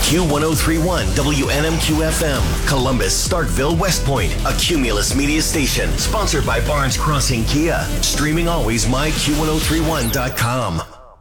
Q1031 WNMQ FM, Columbus, Starkville, West Point, a Cumulus media station, sponsored by Barnes Crossing Kia. Streaming always myQ1031.com.